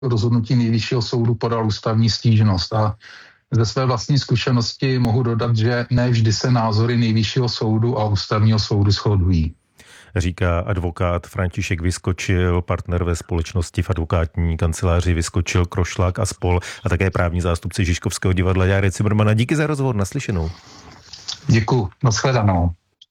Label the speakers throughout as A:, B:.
A: rozhodnutí Nejvyššího soudu podal ústavní stížnost. A ze své vlastní zkušenosti mohu dodat, že ne vždy se názory Nejvyššího soudu a ústavního soudu shodují.
B: Říká advokát František Vyskočil, partner ve společnosti v advokátní kanceláři Vyskočil, Krošlák a spol. A také právní zástupce Žižkovského divadla Járy Cimrmana. Díky za rozhovor, naslyšenou.
A: Děkuji, nashledanou.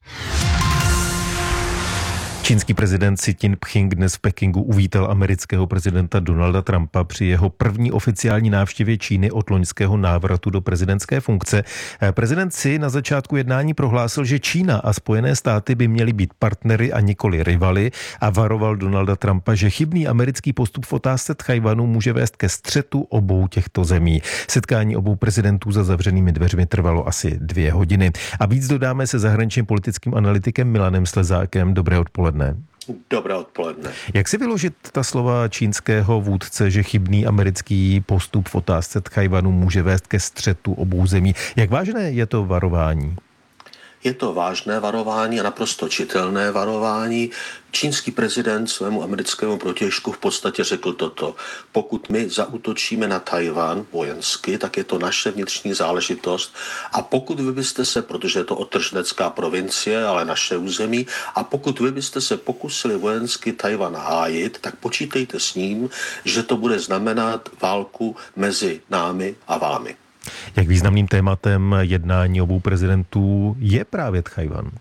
B: Čínský prezident Xi Jinping dnes v Pekingu uvítal amerického prezidenta Donalda Trumpa při jeho první oficiální návštěvě Číny od loňského návratu do prezidentské funkce. Prezident Xi na začátku jednání prohlásil, že Čína a Spojené státy by měly být partnery a nikoli rivaly a varoval Donalda Trumpa, že chybný americký postup v otázce Tchajwanu může vést ke střetu obou těchto zemí. Setkání obou prezidentů za zavřenými dveřmi trvalo asi 2 hodiny. A víc dodáme se zahraničním politickým analytikem Milanem Slezákem. Dobré odpoledne.
C: Dobré odpoledne.
B: Jak si vyložit ta slova čínského vůdce, že chybný americký postup v otázce Tchajwanu může vést ke střetu obou zemí? Jak vážné je to varování?
C: Je to vážné varování a naprosto čitelné varování. Čínský prezident svému americkému protějšku v podstatě řekl toto. Pokud my zaútočíme na Tchajwan vojensky, tak je to naše vnitřní záležitost. A pokud vy byste se, protože je to odtrženecká provincie, ale naše území, a pokud vy byste se pokusili vojensky Tchajwan hájit, tak počítejte s ním, že to bude znamenat válku mezi námi a vámi.
B: Jak významným tématem jednání obou prezidentů je právě Tchajwan?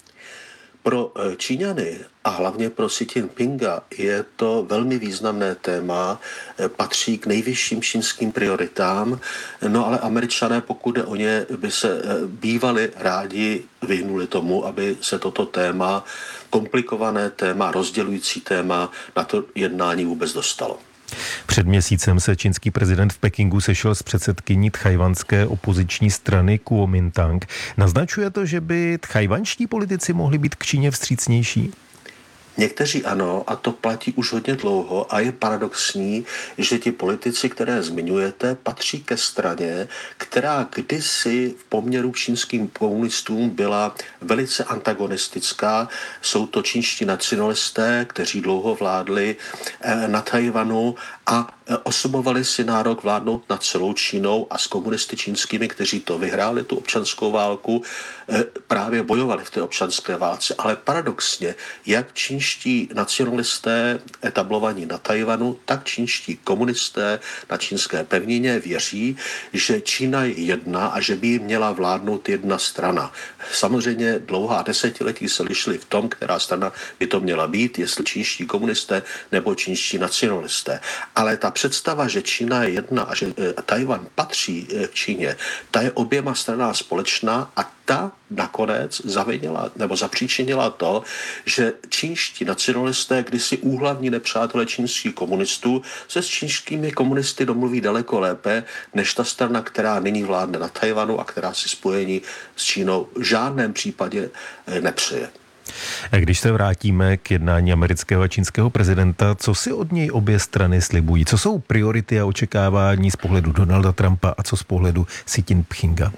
C: Pro Číňany a hlavně pro Xi Jinpinga je to velmi významné téma, patří k nejvyšším čínským prioritám, no ale Američané, pokud jde o ně, by se bývali rádi vyhnuli tomu, aby se toto téma, komplikované téma, rozdělující téma na to jednání vůbec dostalo.
B: Před měsícem se čínský prezident v Pekingu sešel s předsedkyní tchajwanské opoziční strany Kuomintang. Naznačuje to, že by tchajwanští politici mohli být k Číně vstřícnější?
C: Někteří ano, a to platí už hodně dlouho a je paradoxní, že ti politici, které zmiňujete, patří ke straně, která kdysi v poměru k čínským komunistům byla velice antagonistická. Jsou to čínští nacionalisté, kteří dlouho vládli na Tchajwanu a osobovali si nárok vládnout nad celou Čínou a s komunisty čínskými, kteří to vyhráli, tu občanskou válku, právě bojovali v té občanské válce. Ale paradoxně, jak čínští nacionalisté etablovaní na Tchajwanu, tak čínští komunisté na čínské pevnině věří, že Čína je jedna a že by jí měla vládnout jedna strana. Samozřejmě dlouhá desetiletí se lišili v tom, která strana by to měla být, jestli čínští komunisté nebo čínští nacionalisté. Ale ta představa, že Čína je jedna a že Tchajwan patří k Číně, ta je oběma stranám společná a ta nakonec zavinila nebo zapříčinila to, že čínští nacionalisté, kdysi úhlavní nepřátelé čínských komunistů, se s čínskými komunisty domluví daleko lépe, než ta strana, která nyní vládne na Tchajwanu a která si spojení s Čínou v žádném případě nepřeje.
B: Když se vrátíme k jednání amerického a čínského prezidenta, co si od něj obě strany slibují? Co jsou priority a očekávání z pohledu Donalda Trumpa a co z pohledu Xi Jinpinga?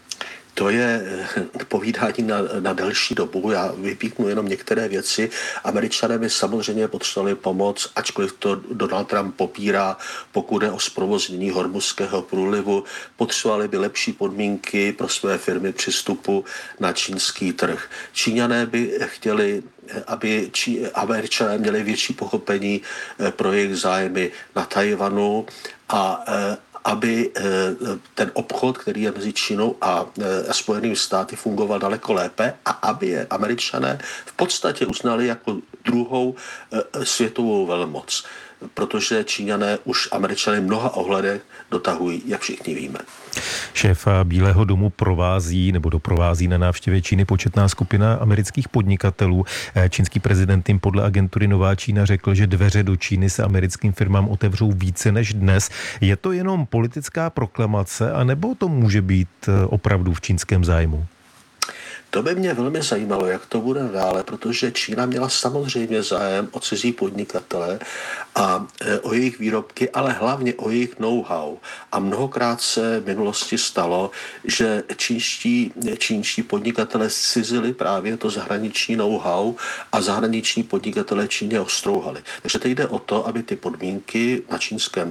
C: To je povídání na delší dobu. Já vypíchnu jenom některé věci. Američané by samozřejmě potřebovali pomoc, ačkoliv to Donald Trump popírá, pokud je o zprovoznění Hormuzského průlivu. Potřebovali by lepší podmínky pro své firmy přístupu na čínský trh. Číňané by chtěli, aby Američané měli větší pochopení pro jejich zájmy na Tchajwanu a aby ten obchod, který je mezi Čínou a Spojenými státy, fungoval daleko lépe a aby je Američané v podstatě uznali jako druhou světovou velmoc. Protože Číňané už Američany v mnoha ohledech dotahují, jak všichni víme.
B: Šéfa Bílého domu doprovází na návštěvě Číny početná skupina amerických podnikatelů. Čínský prezident jim podle agentury Nová Čína řekl, že dveře do Číny se americkým firmám otevřou více než dnes. Je to jenom politická proklamace, anebo to může být opravdu v čínském zájmu?
C: To by mě velmi zajímalo, jak to bude dále, protože Čína měla samozřejmě zájem o cizí podnikatele a o jejich výrobky, ale hlavně o jejich know-how. A mnohokrát se v minulosti stalo, že čínští podnikatelé zcizili právě to zahraniční know-how a zahraniční podnikatelé Číně ostrouhali. Takže teď jde o to, aby ty podmínky na čínském